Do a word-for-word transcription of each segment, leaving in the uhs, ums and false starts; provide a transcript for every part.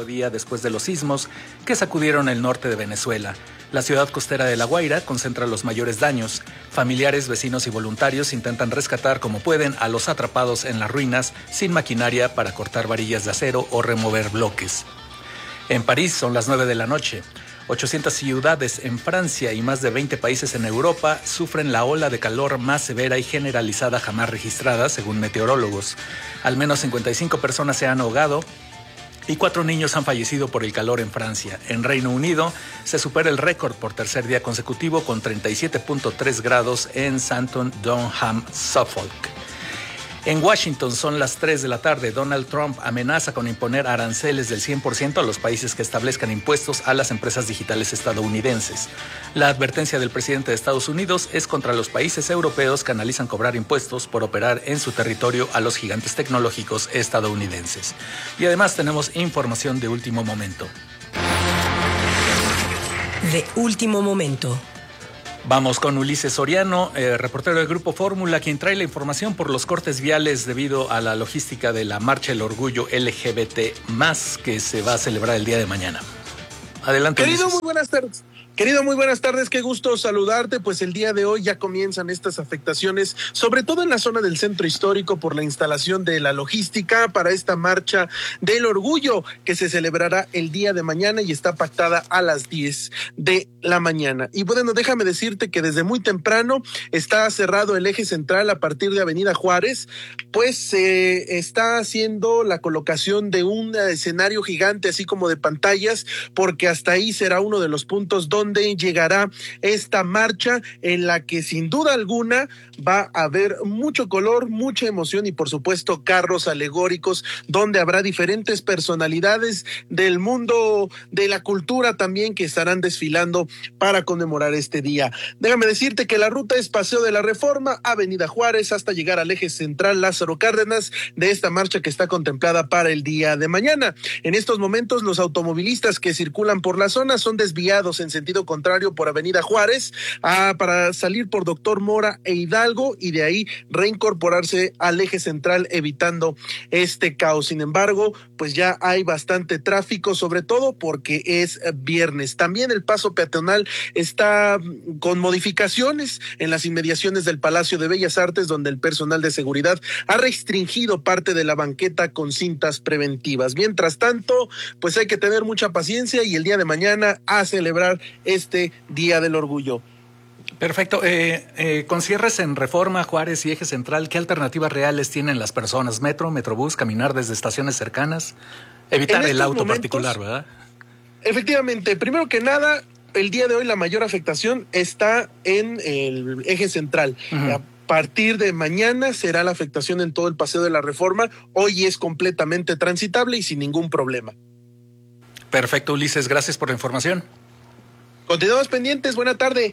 día después de los sismos que sacudieron el norte de Venezuela. La ciudad costera de La Guaira concentra los mayores daños. Familiares, vecinos y voluntarios intentan rescatar como pueden a los atrapados en las ruinas sin maquinaria para cortar varillas de acero o remover bloques. En París son las nueve de la noche. ochocientas ciudades en Francia y más de veinte países en Europa sufren la ola de calor más severa y generalizada jamás registrada, según meteorólogos. Al menos cincuenta y cinco personas se han ahogado y cuatro niños han fallecido por el calor en Francia. En Reino Unido se supera el récord por tercer día consecutivo con treinta y siete punto tres grados en Santon-Downham, Suffolk. En Washington son las tres de la tarde. Donald Trump amenaza con imponer aranceles del cien por ciento a los países que establezcan impuestos a las empresas digitales estadounidenses. La advertencia del presidente de Estados Unidos es contra los países europeos que analizan cobrar impuestos por operar en su territorio a los gigantes tecnológicos estadounidenses. Y además tenemos información de último momento. De último momento. Vamos con Ulises Soriano, eh, reportero del Grupo Fórmula, quien trae la información por los cortes viales debido a la logística de la Marcha del Orgullo L G B T más, que se va a celebrar el día de mañana. Adelante, Querido, Ulises. muy buenas tardes. Querido, muy buenas tardes, qué gusto saludarte, pues el día de hoy ya comienzan estas afectaciones, sobre todo en la zona del centro histórico por la instalación de la logística para esta marcha del orgullo que se celebrará el día de mañana y está pactada a las diez de la mañana. Y bueno, déjame decirte que desde muy temprano está cerrado el eje central a partir de Avenida Juárez, pues se eh, está haciendo la colocación de un escenario gigante así como de pantallas, porque hasta ahí será uno de los puntos donde donde llegará esta marcha en la que sin duda alguna va a haber mucho color, mucha emoción y por supuesto carros alegóricos donde habrá diferentes personalidades del mundo de la cultura también que estarán desfilando para conmemorar este día. Déjame decirte que la ruta es Paseo de la Reforma, Avenida Juárez, hasta llegar al eje central Lázaro Cárdenas de esta marcha que está contemplada para el día de mañana. En estos momentos los automovilistas que circulan por la zona son desviados en sentido contrario por Avenida Juárez ah, para salir por Doctor Mora e Hidalgo y de ahí reincorporarse al eje central evitando este caos. Sin embargo, pues ya hay bastante tráfico, sobre todo porque es viernes. También el paso peatonal está con modificaciones en las inmediaciones del Palacio de Bellas Artes, donde el personal de seguridad ha restringido parte de la banqueta con cintas preventivas. Mientras tanto, pues hay que tener mucha paciencia y el día de mañana a celebrar este Día del Orgullo. Perfecto. Eh, eh, con cierres en Reforma, Juárez y Eje Central, ¿qué alternativas reales tienen las personas? ¿Metro, Metrobús, caminar desde estaciones cercanas? Evitar el auto momentos, particular, ¿verdad? Efectivamente. Primero que nada, el día de hoy la mayor afectación está en el Eje Central. Uh-huh. A partir de mañana será la afectación en todo el Paseo de la Reforma. Hoy es completamente transitable y sin ningún problema. Perfecto, Ulises. Gracias por la información. Continuamos pendientes, buena tarde.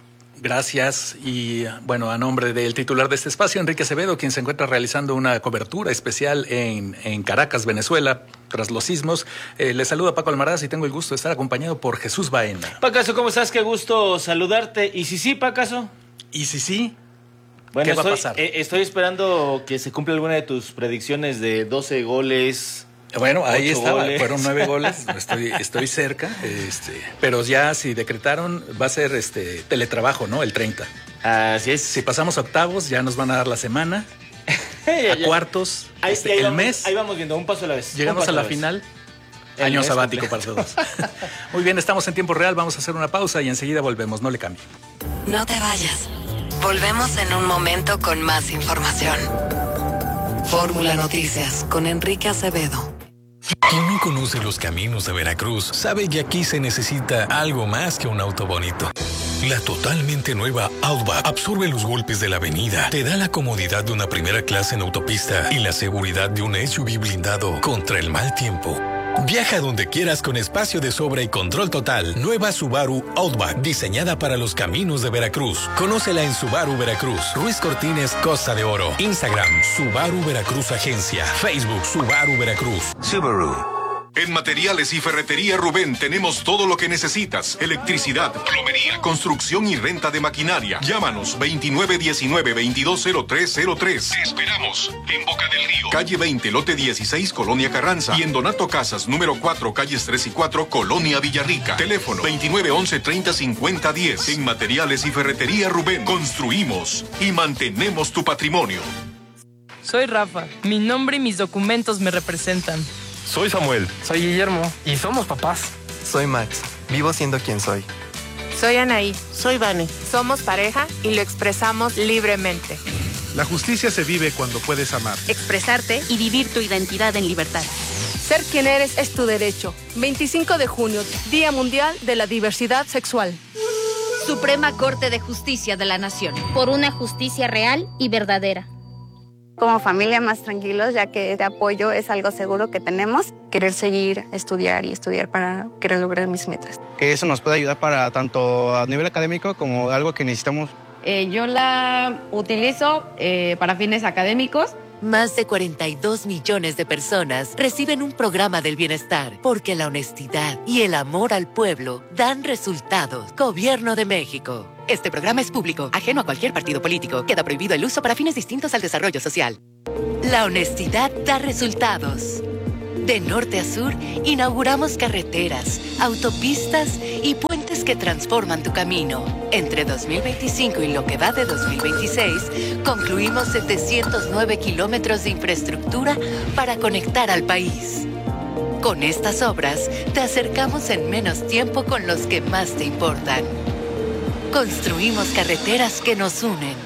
Gracias y bueno, a nombre del titular de este espacio, Enrique Acevedo, quien se encuentra realizando una cobertura especial en, en Caracas, Venezuela, tras los sismos, eh, le saluda Paco Almaraz y tengo el gusto de estar acompañado por Jesús Baena. Pacaso, ¿cómo estás? Qué gusto saludarte. ¿Y si sí, Pacaso? ¿Y si sí? Bueno, ¿Qué estoy, va a pasar? Eh, estoy esperando que se cumpla alguna de tus predicciones de doce goles. Bueno, ahí estaba, goles. Fueron nueve goles, estoy, estoy cerca, este, pero ya si decretaron va a ser este teletrabajo, ¿no? El treinta. Así es. Si pasamos a octavos ya nos van a dar la semana, ya, a ya. cuartos, Ahí, este, ahí el vamos, mes. Ahí vamos viendo, un paso a la vez. Llegamos a la, la final. El Año mes sabático completo. para todos. Muy bien, estamos en tiempo real, vamos a hacer una pausa y enseguida volvemos, no le cambie. No te vayas. Volvemos en un momento con más información. Fórmula Noticias con Enrique Acevedo. Quien no conoce los caminos de Veracruz sabe que aquí se necesita algo más que un auto bonito. La totalmente nueva Outback absorbe los golpes de la avenida, te da la comodidad de una primera clase en autopista y la seguridad de un S U V blindado contra el mal tiempo. Viaja donde quieras con espacio de sobra y control total. Nueva Subaru Outback, diseñada para los caminos de Veracruz. Conócela en Subaru Veracruz. Ruiz Cortines, Costa de Oro. Instagram, Subaru Veracruz Agencia. Facebook, Subaru Veracruz. Subaru. En Materiales y Ferretería Rubén tenemos todo lo que necesitas. Electricidad, plomería, construcción y renta de maquinaria. Llámanos veintinueve diecinueve veintidós cero tres cero tres. Te esperamos en Boca del Río. Calle veinte, lote dieciséis, Colonia Carranza. Y en Donato Casas, número cuatro, calles tres y cuatro, Colonia Villarrica. Teléfono veintinueve once treinta cincuenta diez. En Materiales y Ferretería Rubén construimos y mantenemos tu patrimonio. Soy Rafa. Mi nombre y mis documentos me representan. Soy Samuel. Soy Guillermo. Y somos papás. Soy Max. Vivo siendo quien soy. Soy Anaí. Soy Vane. Somos pareja y lo expresamos libremente. La justicia se vive cuando puedes amar. Expresarte y vivir tu identidad en libertad. Ser quien eres es tu derecho. veinticinco de junio, Día Mundial de la Diversidad Sexual. Suprema Corte de Justicia de la Nación. Por una justicia real y verdadera. Como familia más tranquilos, ya que este apoyo es algo seguro que tenemos. Querer seguir, estudiar y estudiar para querer lograr mis metas. Que eso nos puede ayudar para tanto a nivel académico como algo que necesitamos. Eh, yo la utilizo eh, para fines académicos. Más de cuarenta y dos millones de personas reciben un programa del bienestar porque la honestidad y el amor al pueblo dan resultados. Gobierno de México. Este programa es público, ajeno a cualquier partido político. Queda prohibido el uso para fines distintos al desarrollo social. La honestidad da resultados. De norte a sur, inauguramos carreteras, autopistas y puentes que transforman tu camino. Entre dos mil veinticinco y lo que va de dos mil veintiséis, concluimos setecientos nueve kilómetros de infraestructura para conectar al país. Con estas obras, te acercamos en menos tiempo con los que más te importan. Construimos carreteras que nos unen.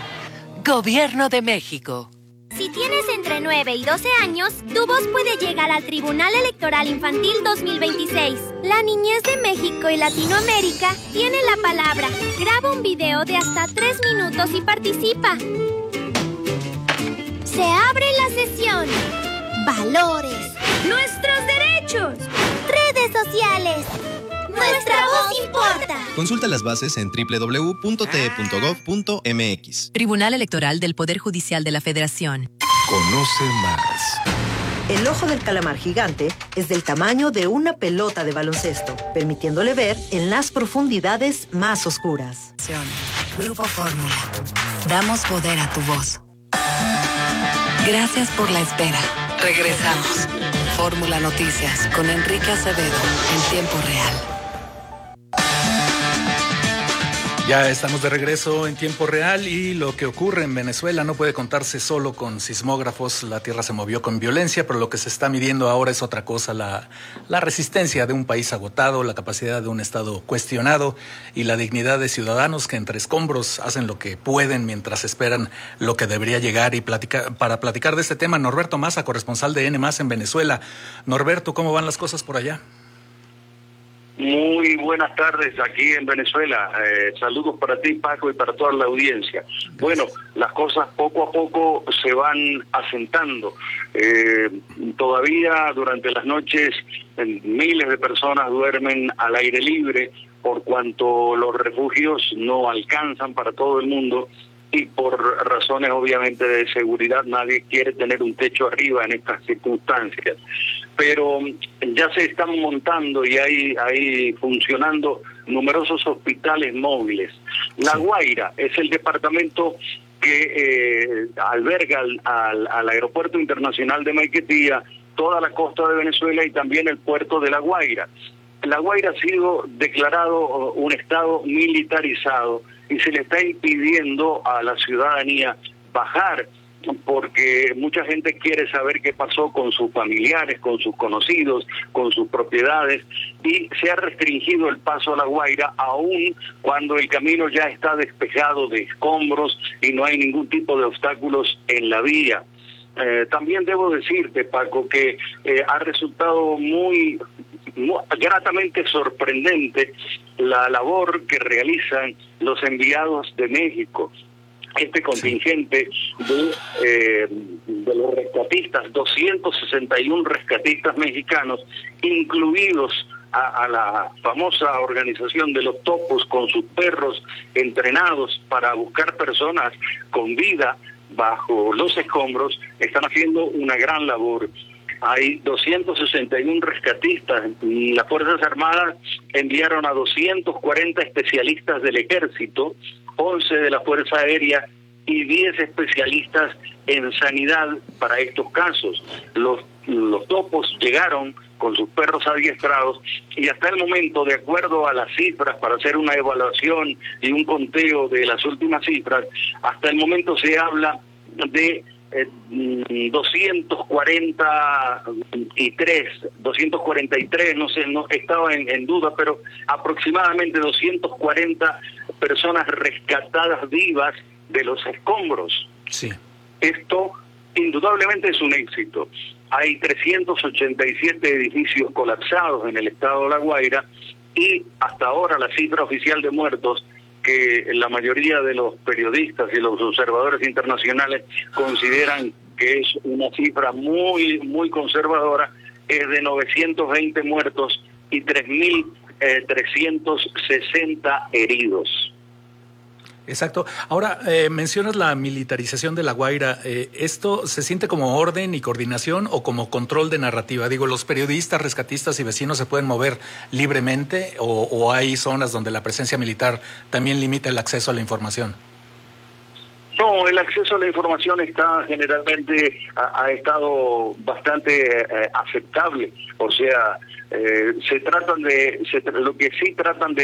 Gobierno de México. Si tienes entre nueve y doce años, tu voz puede llegar al Tribunal Electoral Infantil dos mil veintiséis. La niñez de México y Latinoamérica tiene la palabra. Graba un video de hasta tres minutos y participa. Se abre la sesión. Valores. Nuestros derechos. Redes sociales. Nuestra voz importa. Consulta las bases en doble u doble u doble u punto t e punto gov punto m x. Tribunal Electoral del Poder Judicial de la Federación. Conoce más. El ojo del calamar gigante es del tamaño de una pelota de baloncesto, permitiéndole ver en las profundidades más oscuras. Grupo Fórmula. Damos poder a tu voz. Gracias por la espera. Regresamos. Fórmula Noticias con Enrique Acevedo en tiempo real. Ya estamos de regreso en tiempo real y lo que ocurre en Venezuela no puede contarse solo con sismógrafos. La tierra se movió con violencia, pero lo que se está midiendo ahora es otra cosa, la, la resistencia de un país agotado, la capacidad de un Estado cuestionado y la dignidad de ciudadanos que entre escombros hacen lo que pueden mientras esperan lo que debería llegar. Y platica, para platicar de este tema, Norberto Maza, corresponsal de N más en Venezuela. Norberto, ¿cómo van las cosas por allá? Muy buenas tardes aquí en Venezuela. Eh, saludos para ti, Paco, y para toda la audiencia. Bueno, las cosas poco a poco se van asentando. Eh, todavía durante las noches miles de personas duermen al aire libre por cuanto los refugios no alcanzan para todo el mundo y por razones obviamente de seguridad nadie quiere tener un techo arriba en estas circunstancias. Pero ya se están montando y hay, hay funcionando numerosos hospitales móviles. La Guaira es el departamento que eh, alberga al, al, al Aeropuerto Internacional de Maiquetía, toda la costa de Venezuela y también el puerto de La Guaira. La Guaira ha sido declarado un estado militarizado y se le está impidiendo a la ciudadanía bajar porque mucha gente quiere saber qué pasó con sus familiares, con sus conocidos, con sus propiedades, y se ha restringido el paso a La Guaira aún cuando el camino ya está despejado de escombros y no hay ningún tipo de obstáculos en la vía. Eh, también debo decirte, Paco, que eh, ha resultado muy, muy gratamente sorprendente la labor que realizan los enviados de México. Este contingente de, eh, de los rescatistas, doscientos sesenta y uno rescatistas mexicanos, incluidos a, a la famosa organización de los topos con sus perros entrenados para buscar personas con vida bajo los escombros, están haciendo una gran labor. hay doscientos sesenta y uno rescatistas. Las Fuerzas Armadas enviaron a doscientos cuarenta especialistas del Ejército, once de la Fuerza Aérea y diez especialistas en sanidad para estos casos. Los, los topos llegaron con sus perros adiestrados y hasta el momento, de acuerdo a las cifras, para hacer una evaluación y un conteo de las últimas cifras, hasta el momento se habla de eh, doscientos cuarenta y tres, doscientos cuarenta y tres, no sé, no estaba en, en duda, pero aproximadamente doscientas cuarenta personas rescatadas vivas de los escombros. Sí. Esto indudablemente es un éxito. Hay trescientos ochenta y siete edificios colapsados en el estado de La Guaira y hasta ahora la cifra oficial de muertos, que la mayoría de los periodistas y los observadores internacionales consideran que es una cifra muy, muy conservadora, es de novecientos veinte muertos y tres mil trescientos sesenta heridos. Exacto. Ahora, eh, mencionas la militarización de La Guaira. Eh, ¿Esto se siente como orden y coordinación o como control de narrativa? Digo, ¿los periodistas, rescatistas y vecinos se pueden mover libremente o, o hay zonas donde la presencia militar también limita el acceso a la información? No, el acceso a la información está generalmente, ha, ha estado bastante eh, aceptable. O sea, eh, se tratan de, se, lo que sí tratan de